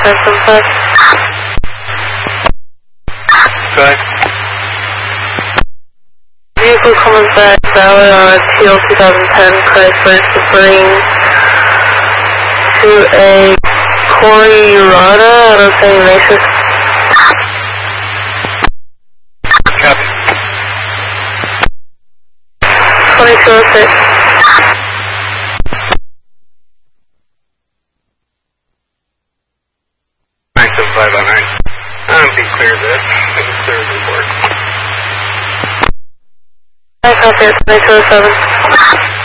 975. Go ahead. Vehicle coming back valid on a TL 2010 Chrysler Supreme to a Corirada out of St. Ignatius. Copy. 2206. 97509. I don't think clear this. I think it's clear the report. I copy it, 2207.